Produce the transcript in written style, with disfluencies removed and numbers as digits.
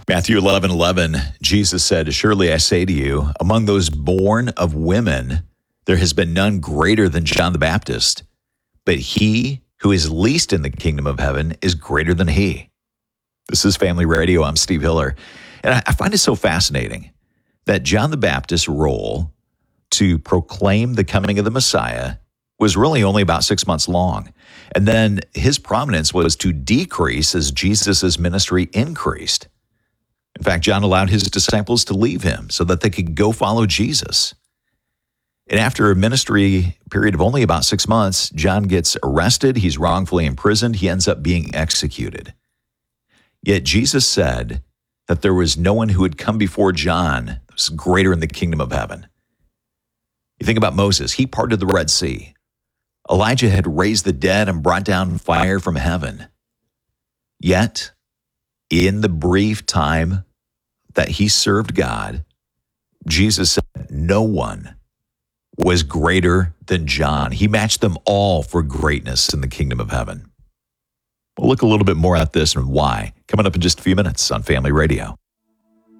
Matthew 11:11, Jesus said, "Surely I say to you, among those born of women, there has been none greater than John the Baptist, but he who is least in the kingdom of heaven is greater than he." This is Family Radio. I'm Steve Hiller. And I find it so fascinating that John the Baptist's role to proclaim the coming of the Messiah was really only about 6 months long. And then his prominence was to decrease as Jesus' ministry increased. In fact, John allowed his disciples to leave him so that they could go follow Jesus. And after a ministry period of only about 6 months, John gets arrested. He's wrongfully imprisoned. He ends up being executed. Yet Jesus said that there was no one who had come before John that was greater in the kingdom of heaven. You think about Moses. He parted the Red Sea. Elijah had raised the dead and brought down fire from heaven. Yet, in the brief time that he served God, Jesus said no one was greater than John. He matched them all for greatness in the kingdom of heaven. We'll look a little bit more at this and why, coming up in just a few minutes on Family Radio.